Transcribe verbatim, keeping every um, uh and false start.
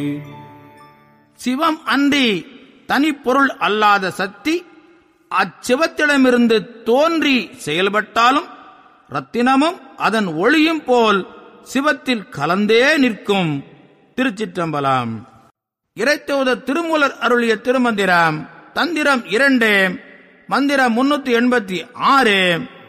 சிவம் அன்றி தனிப்பொருள் அல்லாத சக்தி அச்சிவத்திடமிருந்து தோன்றி செயல்பட்டாலும் ரத்தினமும் அதன் ஒளியும் போல் சிவத்தில் கலந்தே நிற்கும். திருச்சிற்றம்பலம். இறைத்தூதர் திருமூலர் அருளிய திருமந்திரம் தந்திரம் இரண்டு, மந்திரம் முன்னூத்தி எண்பத்தி ஆறு.